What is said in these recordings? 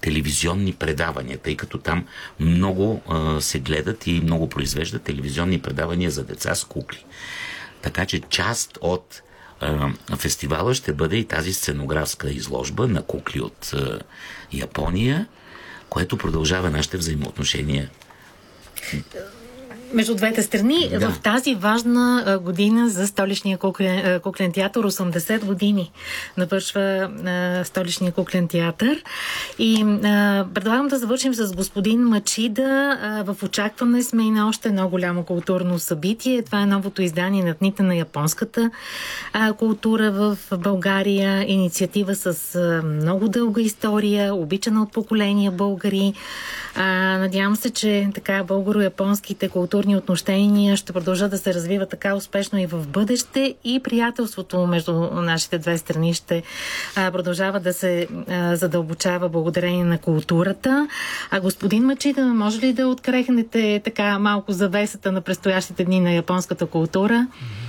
телевизионни предавания, тъй като там много се гледат и много произвеждат телевизионни предавания за деца с кукли. Така че част от фестивала ще бъде и тази сценографска изложба на кукли от Япония, което продължава нашите взаимоотношения между двете страни. Да. В тази важна година за столичния куклен театър, 80 години навършва столичния куклен театър. И предлагам да завършим с господин Мачида. В очакване сме и на още едно голямо културно събитие. Това е новото издание на Дните на японската култура в България. Инициатива с много дълга история, обичана от поколения българи. Надявам се, че така българо-японските културни отношения ще продължат да се развиват така успешно и в бъдеще, и приятелството между нашите две страни ще продължава да се задълбочава благодарение на културата. Господин Мачида, може ли да открехнете така малко завесата на предстоящите дни на японската култура?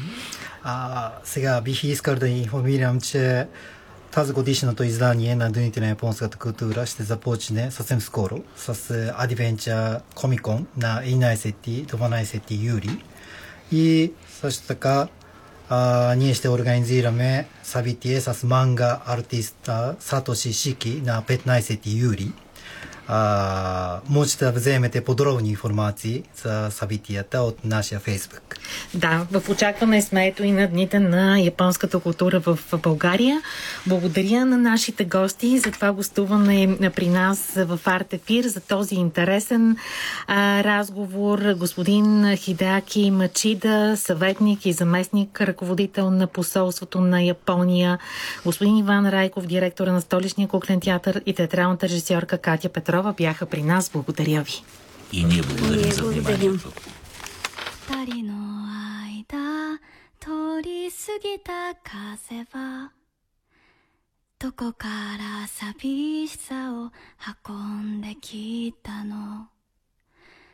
Сега бих искал да информирам, че тази годишното издание на Дните на японската култура ще започне съвсем скоро с Adventure Comic Con на 11-12 юли. И също така ние ще организираме събитие с манга артиста Сатоши Шики на 15 юли. Можете да вземете подробни информации за събитията от нашия Фейсбук. Да, в очакване сме ето и на Дните на японската култура в България. Благодаря на нашите гости за това гостуване при нас в Арт Ефир, за този интересен разговор. Господин Хидеаки Мачида, съветник и заместник ръководител на посолството на Япония, господин Иван Райков, директора на Столичния куклен театър, и театралната режисьорка Катя Петрова бяха при нас. Благодаря ви. И ние благодарим за вниманието. 二人の間通り過ぎた風はどこから寂しさを運んできたの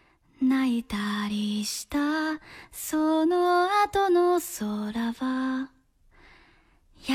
泣いたりしたその後の空は